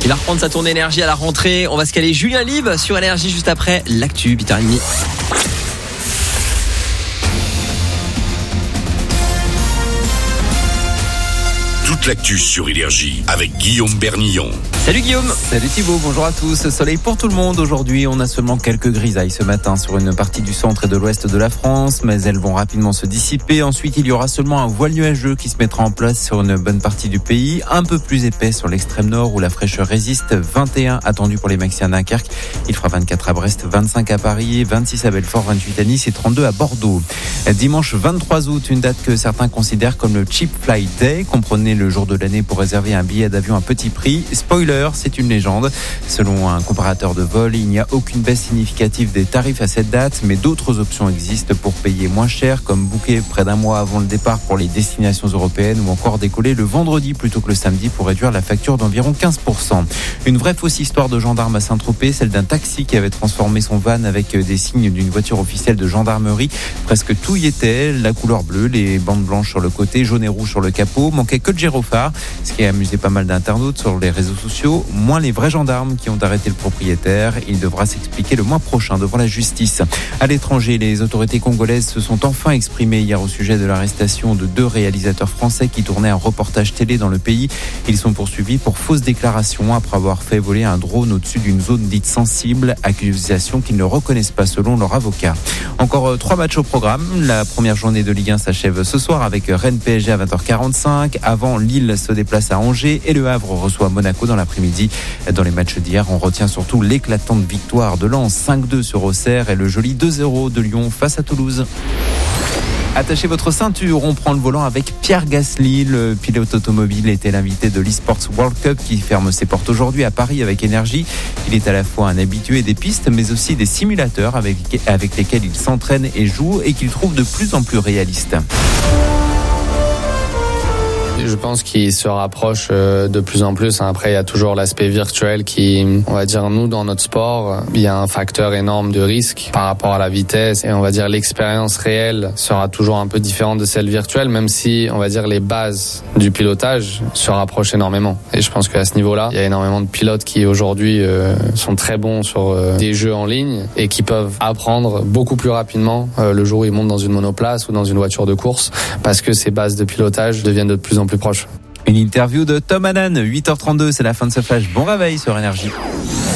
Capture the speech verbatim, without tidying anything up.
Il va reprendre sa tournée énergie à la rentrée. On va se caler Julien Live sur énergie juste après l'actu, huit heures trente. Toute l'actu sur Énergie avec Guillaume Bernillon. Salut Guillaume. Salut Thibaut, bonjour à tous. Soleil pour tout le monde. Aujourd'hui, on a seulement quelques grisailles ce matin sur une partie du centre et de l'ouest de la France, mais elles vont rapidement se dissiper. Ensuite, il y aura seulement un voile nuageux qui se mettra en place sur une bonne partie du pays, un peu plus épais sur l'extrême nord où la fraîcheur résiste. vingt et un attendu pour les maxi à Dunkerque. Il fera vingt-quatre à Brest, vingt-cinq à Paris, vingt-six à Belfort, vingt-huit à Nice et trente-deux à Bordeaux. Dimanche vingt-trois août, une date que certains considèrent comme le Cheap Flight Day. Comprenez le jour de l'année pour réserver un billet d'avion à petit prix. Spoiler, c'est une légende. Selon un comparateur de vol, il n'y a aucune baisse significative des tarifs à cette date, mais d'autres options existent pour payer moins cher, comme booker près d'un mois avant le départ pour les destinations européennes ou encore décoller le vendredi plutôt que le samedi pour réduire la facture d'environ quinze pour cent. Une vraie fausse histoire de gendarme à Saint-Tropez, celle d'un taxi qui avait transformé son van avec des signes d'une voiture officielle de gendarmerie. Presque tout y était, la couleur bleue, les bandes blanches sur le côté, jaune et rouge sur le capot, manquait que le gyrophare, ce qui a amusé pas mal d'internautes sur les réseaux sociaux, moins les vrais gendarmes qui ont arrêté le propriétaire. Il devra s'expliquer le mois prochain devant la justice. À l'étranger, les autorités congolaises se sont enfin exprimées hier au sujet de l'arrestation de deux réalisateurs français qui tournaient un reportage télé dans le pays. Ils sont poursuivis pour fausses déclarations après avoir fait voler un drone au-dessus d'une zone dite sensible, accusation qu'ils ne reconnaissent pas selon leur avocat. Encore trois matchs au programme. La première journée de Ligue un s'achève ce soir avec Rennes P S G à vingt heures quarante-cinq. Avant, Lille se déplace à Angers et le Havre reçoit Monaco dans l'après-midi. Dans les matchs d'hier, on retient surtout l'éclatante victoire de Lens cinq deux sur Auxerre et le joli deux zéro de Lyon face à Toulouse. Attachez votre ceinture, on prend le volant avec Pierre Gasly. Le pilote automobile était l'invité de l'eSports World Cup qui ferme ses portes aujourd'hui à Paris avec énergie. Il est à la fois un habitué des pistes mais aussi des simulateurs avec, avec lesquels il s'entraîne et joue et qu'il trouve de plus en plus réalistes. Je pense qu'il se rapproche de plus en plus. Après, il y a toujours l'aspect virtuel qui, on va dire, nous, dans notre sport, il y a un facteur énorme de risque par rapport à la vitesse. Et on va dire l'expérience réelle sera toujours un peu différente de celle virtuelle, même si, on va dire, les bases du pilotage se rapprochent énormément. Et je pense qu'à ce niveau-là, il y a énormément de pilotes qui, aujourd'hui, euh, sont très bons sur euh, des jeux en ligne et qui peuvent apprendre beaucoup plus rapidement euh, le jour où ils montent dans une monoplace ou dans une voiture de course parce que ces bases de pilotage deviennent de plus en plus proche. Une interview de Tom Hannan, huit heures trente-deux, c'est la fin de ce flash. Bon réveil sur Énergie.